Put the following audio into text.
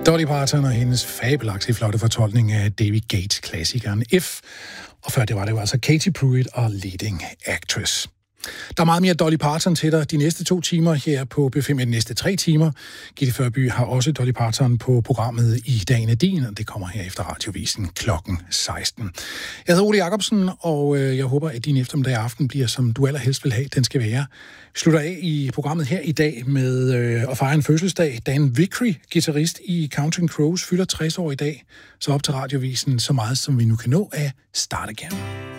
Dolly Parton og hendes fabelagtige flotte fortolkning af David Gates-klassikeren F. Og før det var altså Katy Pruitt og Leading Actress. Der er meget mere Dolly Parton til dig de næste 2 timer her på B5 de næste 3 timer. Gitte Førby har også Dolly Parton på programmet i Dagen er din, og det kommer her efter radiovisen klokken 16. Jeg hedder Ole Jacobsen, og jeg håber, at din eftermiddag aften bliver, som du allerhelst vil have, den skal være. Vi slutter af i programmet her i dag med at fejre en fødselsdag. Dan Vickery, guitarist i Counting Crows, fylder 60 år i dag. Så op til radiovisen så meget, som vi nu kan nå af Start Again.